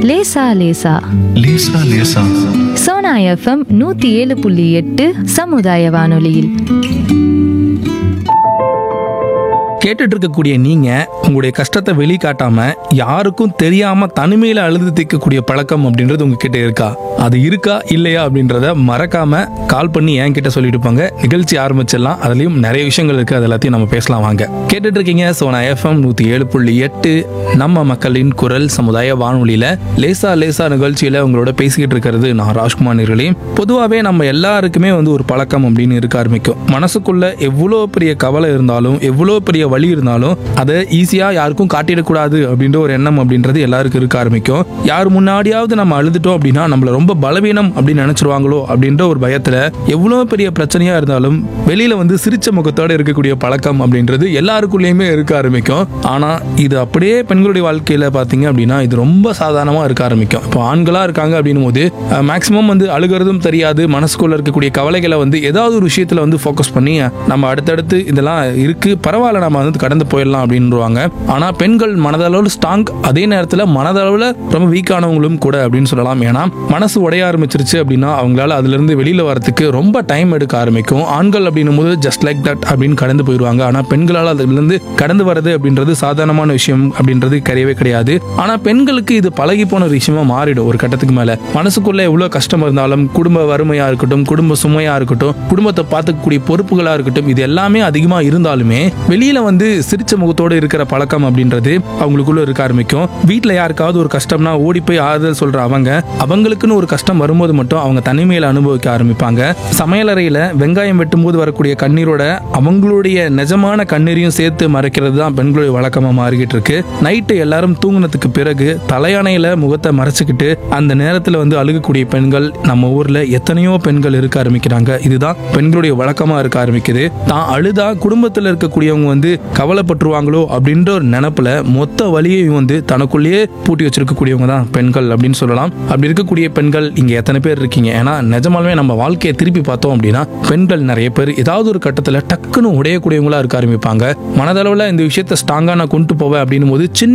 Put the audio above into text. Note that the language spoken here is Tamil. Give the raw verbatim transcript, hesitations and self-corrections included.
லேசா லேசா லேசா லேசா சோனா எஃப்எம் நூத்தி ஏழு புள்ளி எட்டு சமுதாய வானொலியில். கேட்டுட்டு இருக்கக்கூடிய நீங்க உங்களுடைய கஷ்டத்தை வெளிக்காட்டாம யாருக்கும் தெரியாம தனிமையில அழுது தீர்க்கக்கூடிய பழக்கம் அப்படின்றது உங்ககிட்ட இருக்கா? அது இருக்கா இல்லையா அப்படின்றத மறக்காம கால் பண்ணி என்கிட்ட சொல்லிட்டு போங்க. நிகழ்ச்சி ஆரம்பிச்சிடலாம். அதுலயும் நிறைய விஷயங்கள் இருக்கு, அது எல்லாத்தையும் நம்ம பேசலாம் வாங்க. கேட்டுட்டு இருக்கீங்க சோனா எஃப்எம் நூத்தி ஏழு புள்ளி எட்டு நம்ம மக்களின் குரல் சமுதாய வானொலியில லேசா லேசா நிகழ்ச்சியில உங்களோட பேசிக்கிட்டு இருக்கிறது நான் ராஜ்குமார் நேயர்களே. பொதுவாகவே நம்ம எல்லாருக்குமே வந்து ஒரு பழக்கம் அப்படின்னு இருக்க ஆரம்பிக்கும். மனசுக்குள்ள எவ்வளோ பெரிய கவலை இருந்தாலும் எவ்வளோ பெரிய வழி இருந்தாலும் அதை ஈஸியா யாருக்கும் காட்டிடக்கூடாது அப்படின்ற ஒரு எண்ணம் அப்படின்றது எல்லாருக்கும் இருக்க ஆரம்பிக்கும். யார் முன்னாடியாவது நம்ம அழுதுட்டோம் அப்படின்னா நம்மள ரொம்ப பலவீனம் அப்படின்னு நினைச்சிருவாங்களோ அப்படின்ற ஒரு பயத்துல எவ்வளவு பெரிய பிரச்சனையா இருந்தாலும் வெளியில வந்து சிரிச்ச முகத்தோட இருக்கக்கூடிய பழக்கம் அப்படின்றது எல்லாருக்குள்ளேயுமே இருக்க ஆரம்பிக்கும். ஆனா இது அப்படியே பெண்களுடைய வாழ்க்கையில பாத்தீங்க அப்படின்னா இது ரொம்ப சாதாரணமா இருக்க ஆரம்பிக்கும். இப்போ ஆண்களா இருக்காங்க அப்படின்னும் போது மேக்சிமம் வந்து அழுகிறதும் தெரியாது, மனசுக்குள்ள இருக்கக்கூடிய கவலைகளை வந்து ஏதாவது ஒரு விஷயத்துல வந்து ஃபோக்கஸ் பண்ணி நம்ம அடுத்தடுத்து இதெல்லாம் இருக்கு பரவாயில்ல நம்ம வந்து கடந்து போயிடலாம் அப்படின்றாங்க. ஆனா பெண்கள் மனதளவில் ஸ்ட்ராங், அதே நேரத்தில் மனதளவில் ரொம்ப வீக்கானவங்களும் கூட அப்படின்னு சொல்லலாம். ஏன்னா மனசு உடைய ஆரம்பிச்சிருச்சு அப்படின்னா அவங்களால அதுல இருந்து வெளியில வரதுக்கு ரொம்ப டைம் எடுக்க ஆரம்பிக்கும். ஆண்கள் அப்படின்னும் போது ஜஸ்ட் லைக் தட் அப்படின்னு கடந்து போயிடுவாங்க. ஆனா பெண்களால் அதுல இருந்து கடந்து வர்றது அப்படின்றது சாதாரணமான விஷயம் அப்படின்றது கிடையவே கிடையாது. ஆனா பெண்களுக்கு இது பழகி போன ஒரு விஷயமா மாறிடும் ஒரு கட்டத்துக்கு மேல. மனசுக்குள்ள எவ்வளவு கஷ்டம் இருந்தாலும், குடும்ப வறுமையா இருக்கட்டும், குடும்ப சுமையா இருக்கட்டும், குடும்பத்தை பார்த்துக்கூடிய பொறுப்புகளா இருக்கட்டும், இது எல்லாமே அதிகமா இருந்தாலுமே வெளியில வந்து சிரிச்ச முகத்தோடு இருக்கிற பழக்கம் அப்படின்றது அவங்களுக்குள்ள இருக்க ஆரம்பிக்கும். வீட்டுல யாருக்காவது ஒரு கஷ்டம்னா ஓடி போய் ஆறுதல் சொல்ற அவங்க அவங்களுக்குன்னு ஒரு கஷ்டம் வரும்போது மட்டும் அவங்க தனிமையில அனுபவிக்க ஆரம்பிப்பாங்க. சமையலறையில வெங்காயம் வெட்டும் போது வரக்கூடிய கண்ணீரோட அவங்களுடைய நிஜமான கண்ணீரையும் சேர்த்து மறைக்கிறது தான் பெண்களுடைய வழக்கமா மாறிக்கிட்டு இருக்கு. நைட்டு எல்லாரும் தூங்குனதுக்கு பிறகு தலையணையில முகத்தை மறைச்சுக்கிட்டு அந்த நேரத்துல வந்து அழுகக்கூடிய பெண்கள் நம்ம ஊர்ல எத்தனையோ பெண்கள் இருக்க ஆரம்பிக்கிறாங்க. இதுதான் பெண்களுடைய வழக்கமா இருக்க ஆரம்பிக்குது. தான் அழுதா குடும்பத்துல இருக்கக்கூடியவங்க வந்து கவலைப்பட்டுருவாங்களோ அப்படின்ற ஒரு நினைப்புல மொத்த வலியையும் வந்து தனக்குள்ளேயே பூட்டி வச்சிருக்கக்கூடியவங்க தான் பெண்கள் அப்படின்னு சொல்லலாம். அப்படி இருக்கக்கூடிய பெண்கள் இங்க எத்தனை பேர் இருக்கீங்க? ஏன்னா நிஜமாலுமே நம்ம வாழ்க்கையை திருப்பி பார்த்தோம் அப்படின்னா பெண்கள் நிறைய பேர் ஏதாவது ஒரு கட்டத்துல டக்குன்னு உடையக்கூடியவங்களா இருக்க ஆரம்பிப்பாங்க. மனதளவுல இந்த விஷயத்தை ஸ்ட்ராங்கா நான் கொண்டு போவேன் அப்படின்னும் போது சின்ன